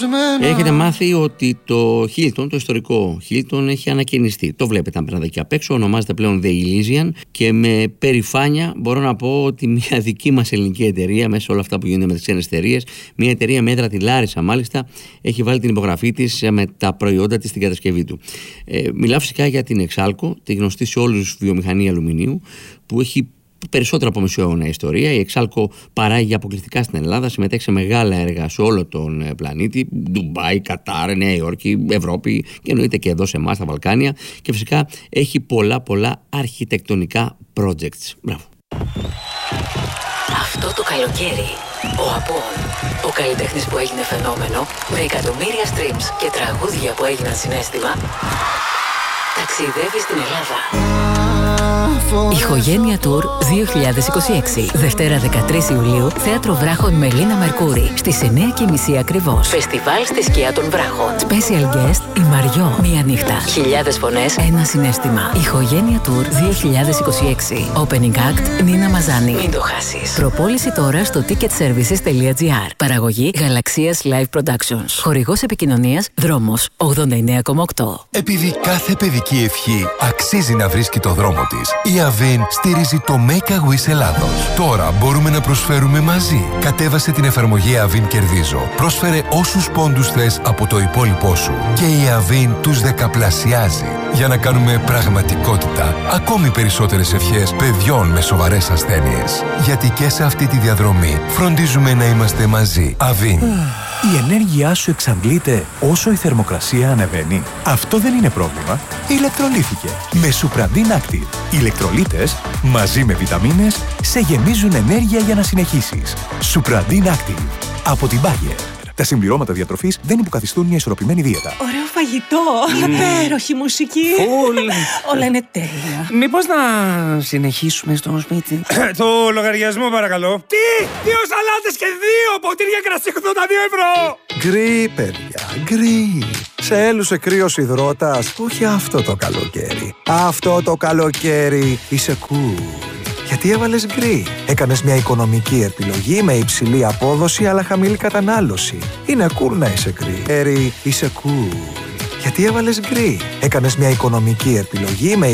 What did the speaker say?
Έχετε μάθει ότι το Hilton, το ιστορικό Hilton, έχει ανακαινιστεί. Το βλέπετε αν περνάτε εκεί απ' έξω. Ονομάζεται πλέον The Elysian και με περηφάνεια μπορώ να πω ότι μια δική μας ελληνική εταιρεία, μέσα σε όλα αυτά που γίνονται με τις ξένες εταιρείες, μια εταιρεία μέτρα τη Λάρισα μάλιστα, έχει βάλει την υπογραφή της με τα προϊόντα της στην κατασκευή του. Μιλάω φυσικά για την Exalco, τη γνωστή σε όλους βιομηχανία αλουμινίου, που έχει περισσότερο από μισό αιώνα ιστορία. Η Exalco παράγει αποκλειστικά στην Ελλάδα, συμμετέχει σε μεγάλα έργα σε όλο τον πλανήτη. Ντουμπάι, Κατάρ, Νέα Υόρκη, Ευρώπη και εννοείται και εδώ σε εμάς στα Βαλκάνια. Και φυσικά έχει πολλά αρχιτεκτονικά projects. Μπράβο. Αυτό το καλοκαίρι, ο Απόν, ο καλλιτέχνης που έγινε φαινόμενο, με εκατομμύρια streams και τραγούδια που έγιναν συναίσθημα, ταξιδεύει στην Ελλάδα. Ηχογένεια Tour 2026. Δευτέρα 13 Ιουλίου, Θέατρο Βράχων Μελίνα Μερκούρη. Στις 9:30 ακριβώς. Φεστιβάλ στη σκιά των Βράχων. Special guest η Μαριό. Μία νύχτα. Χιλιάδες φωνές, ένα συναίσθημα. Ηχογένεια Tour 2026. Opening act Νίνα Μαζάνη. Μην το χάσεις. Προπόληση τώρα στο ticketservices.gr. Παραγωγή Γαλαξίας Live Productions. Χορηγός επικοινωνίας Δρόμος 89,8. Επειδή κάθε παιδική ευχή αξίζει να βρίσκει το δρόμο της, η Avin στηρίζει το Make a Wish Ελλάδος. Τώρα μπορούμε να προσφέρουμε μαζί. Κατέβασε την εφαρμογή Avin Κερδίζω. Πρόσφερε όσους πόντους θες από το υπόλοιπό σου. Και η Avin τους δεκαπλασιάζει. Για να κάνουμε πραγματικότητα ακόμη περισσότερες ευχές παιδιών με σοβαρές ασθένειες. Γιατί και σε αυτή τη διαδρομή φροντίζουμε να είμαστε μαζί. Avin. Η ενέργειά σου εξαντλείται όσο η θερμοκρασία ανεβαίνει. Αυτό δεν είναι πρόβλημα. Ηλεκτρολύθηκε. Με Supradin Active. Οι ηλεκτρολίτες μαζί με βιταμίνες σε γεμίζουν ενέργεια για να συνεχίσεις. Supradin Active. Από την Bayer. Τα συμπληρώματα διατροφής δεν υποκαθιστούν μια ισορροπημένη δίαιτα. Ωραίο φαγητό, υπέροχη μουσική. Όλα είναι τέλεια. Μήπως να συνεχίσουμε στο σπίτι? Το λογαριασμό παρακαλώ. Τι! 2 σαλάτες και 2 ποτήρια κρασί 82 ευρώ! Γκρι, παιδιά, γκρι. Σε έλουσε κρύος υδρότας. Όχι αυτό το καλοκαίρι. Αυτό το καλοκαίρι είσαι cool. Γιατί έβαλες γκρι? Έκανες μια οικονομική επιλογή με υψηλή απόδοση αλλά χαμηλή κατανάλωση. Είναι cool να είσαι γκρι. Είσαι cool. Γιατί έβαλες γκρι? Έκανες μια οικονομική επιλογή με